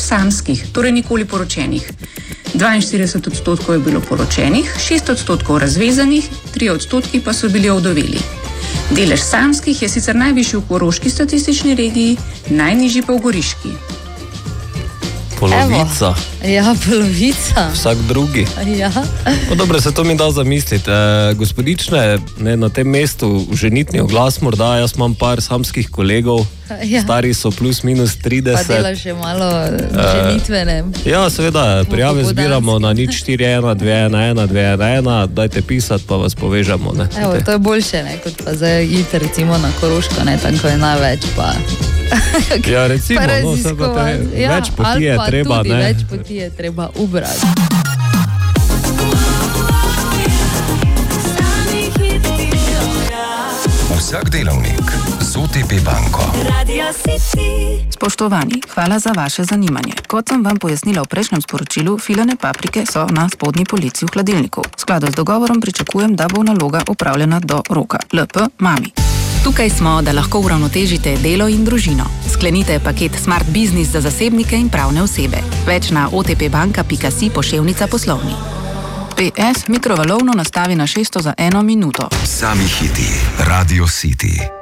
samskih, torej nikoli poročenih. 42% je bilo poročenih, 6% razvezanih, 3% pa so bili ovdoveli. Delež samskih je sicer najvišji v Koroški statistični regiji, najnižji pa v Goriški. Polovica. Ja, polovica. Vsak drugi. Ja. Dobro, se to mi da zamisliti. Gospodične, na tem mestu ženitni oglas morda, jaz imam par samskih kolegov, stari so plus minus 30. Pa delaš že malo ženitvene. Ja, seveda, prijave zbiramo na 041-211-211, dajte pisati, pa vas povežemo. Evo, to je boljše, kot pa zdaj iti recimo na Koroško, tam ko je največ pa... Ja, recimo, več poti je treba, tudi več poti je treba ubrati. Vsak delavnik z OTP banko. Spoštovani, hvala za vaše zanimanje. Kot sem vam pojasnila v prejšnjem sporočilu, filane paprike so na spodnji polici v hladilniku. V skladu z dogovorom pričakujem, da bo naloga opravljena do roka. LP mami. Tukaj smo, da lahko uravnotežite delo in družino. Sklenite paket Smart Business za zasebnike in pravne osebe. Več na otpbanka.si / poslovni. PS mikrovalovno nastavi na 600 za 1 minuto. Sami hiti, Radio City.